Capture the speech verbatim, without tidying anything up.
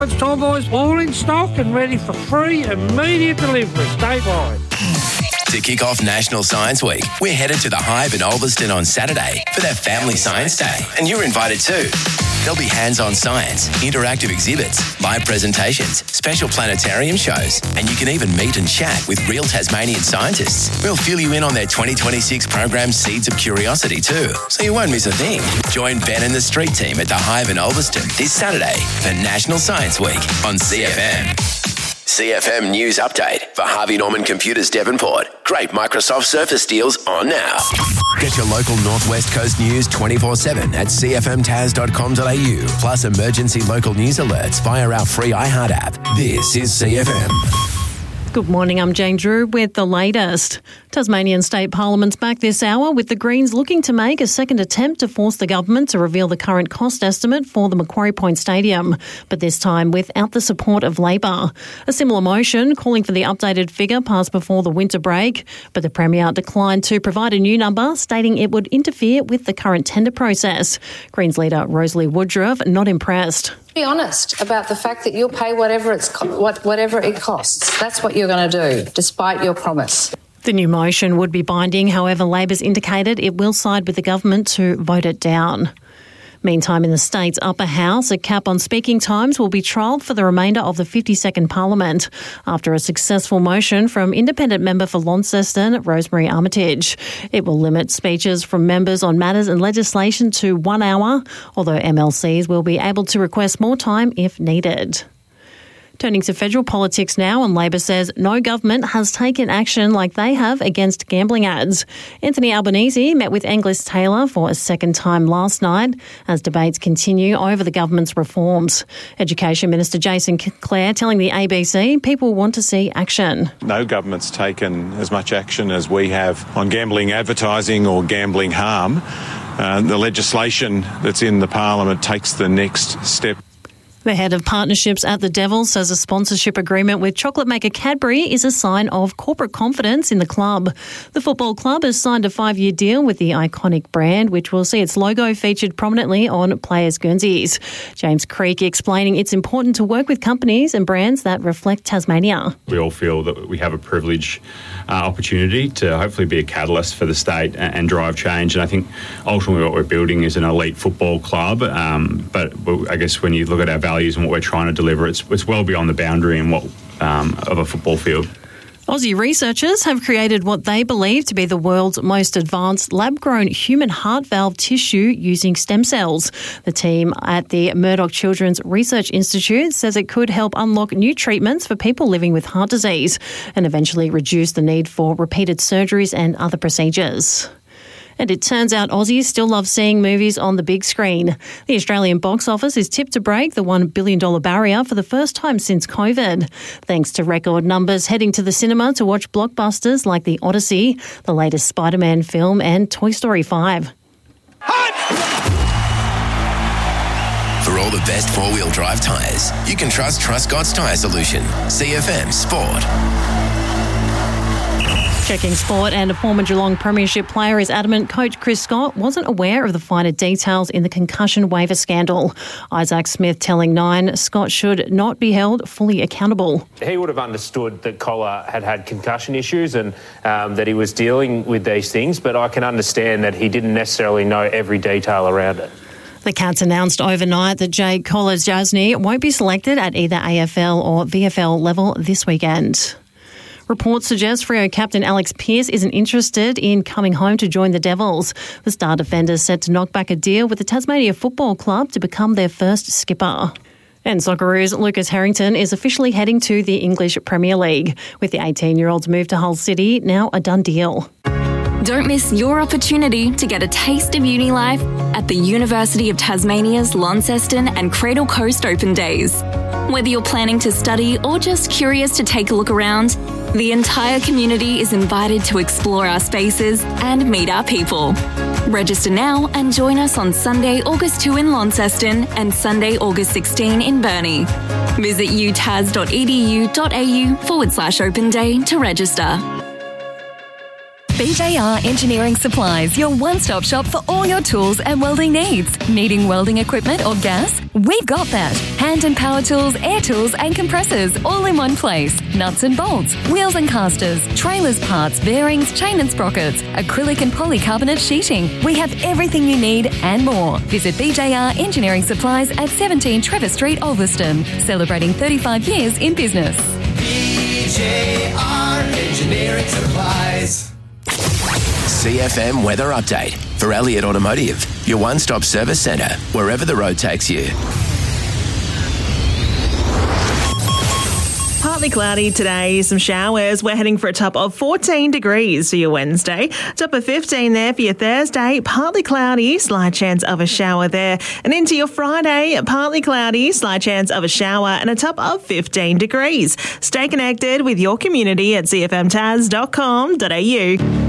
It's Tall Boys, all in stock and ready for free immediate delivery statewide. To kick off National Science Week, we're headed to the Hive in Ulverston on Saturday for their Family Science Day, and you're invited too. There'll be hands-on science, interactive exhibits, live presentations, special planetarium shows, and you can even meet and chat with real Tasmanian scientists. We'll fill you in on their twenty twenty-six program Seeds of Curiosity too, so you won't miss a thing. Join Ben and the street team at the Hive in Ulverston this Saturday for National Science Week on C F M. C F M News Update for Harvey Norman Computers Devonport. Great Microsoft Surface deals on now. Get your local Northwest Coast news twenty-four seven at c f m tas dot com dot a u, plus emergency local news alerts via our free iHeart app. This is C F M. Good morning, I'm Jane Drew with the latest. Tasmanian State Parliament's back this hour with the Greens looking to make a second attempt to force the government to reveal the current cost estimate for the Macquarie Point Stadium, but this time without the support of Labor. A similar motion calling for the updated figure passed before the winter break, but the Premier declined to provide a new number, stating it would interfere with the current tender process. Greens leader Rosalie Woodruff not impressed. Be honest about the fact that you'll pay whatever it's co- what, whatever it costs. That's what you're going to do, despite your promise. The new motion would be binding, however, Labor's indicated it will side with the government to vote it down. Meantime, in the state's upper house, a cap on speaking times will be trialled for the remainder of the fifty-second Parliament after a successful motion from independent member for Launceston, Rosemary Armitage. It will limit speeches from members on matters and legislation to one hour, although M L Cs will be able to request more time if needed. Turning to federal politics now, and Labor says no government has taken action like they have against gambling ads. Anthony Albanese met with Angus Taylor for a second time last night as debates continue over the government's reforms. Education Minister Jason Clare telling the A B C people want to see action. No government's taken as much action as we have on gambling advertising or gambling harm. Uh, the legislation that's in the Parliament takes the next step. The head of partnerships at the Devils says a sponsorship agreement with chocolate maker Cadbury is a sign of corporate confidence in the club. The football club has signed a five-year deal with the iconic brand, which will see its logo featured prominently on players' Guernseys. James Creek explaining it's important to work with companies and brands that reflect Tasmania. We all feel that we have a privilege uh, opportunity to hopefully be a catalyst for the state and, and drive change. And I think ultimately what we're building is an elite football club. Um, but I guess when you look at our values and what we're trying to deliver, it's, it's well beyond the boundary and what um, of a football field. Aussie researchers have created what they believe to be the world's most advanced lab-grown human heart valve tissue using stem cells. The team at the Murdoch Children's Research Institute says it could help unlock new treatments for people living with heart disease and eventually reduce the need for repeated surgeries and other procedures. And it turns out Aussies still love seeing movies on the big screen. The Australian box office is tipped to break the one billion dollars barrier for the first time since COVID. Thanks to record numbers heading to the cinema to watch blockbusters like The Odyssey, the latest Spider-Man film, and Toy Story five. For all the best four-wheel drive tyres, you can trust Truscott's Tyre Solution. C F M Sport. Checking sport, and a former Geelong Premiership player is adamant coach Chris Scott wasn't aware of the finer details in the concussion waiver scandal. Isaac Smith telling Nine Scott should not be held fully accountable. He would have understood that Collar had had concussion issues and um, that he was dealing with these things, but I can understand that he didn't necessarily know every detail around it. The Cats announced overnight that Jake Collar-Jasny won't be selected at either A F L or V F L level this weekend. Reports suggest Freo captain Alex Pearce isn't interested in coming home to join the Devils. The star defender is set to knock back a deal with the Tasmania Football Club to become their first skipper. And Socceroos' Lucas Harrington is officially heading to the English Premier League, with the eighteen-year-old's move to Hull City now a done deal. Don't miss your opportunity to get a taste of uni life at the University of Tasmania's Launceston and Cradle Coast Open Days. Whether you're planning to study or just curious to take a look around, the entire community is invited to explore our spaces and meet our people. Register now and join us on Sunday, August second in Launceston and Sunday, August sixteenth in Burnie. Visit utas.edu.au forward slash open day to register. B J R Engineering Supplies, your one-stop shop for all your tools and welding needs. Needing welding equipment or gas? We've got that. Hand and power tools, air tools and compressors all in one place. Nuts and bolts, wheels and casters, trailers parts, bearings, chain and sprockets, acrylic and polycarbonate sheeting. We have everything you need and more. Visit B J R Engineering Supplies at seventeen Trevor Street, Ulverston. Celebrating thirty-five years in business. B J R Engineering Supplies. C F M Weather Update for Elliott Automotive, your one-stop service centre, wherever the road takes you. Partly cloudy today, some showers. We're heading for a top of fourteen degrees for your Wednesday. Top of fifteen there for your Thursday. Partly cloudy, slight chance of a shower there. And into your Friday, partly cloudy, slight chance of a shower and a top of fifteen degrees. Stay connected with your community at c f m tas dot com dot a u.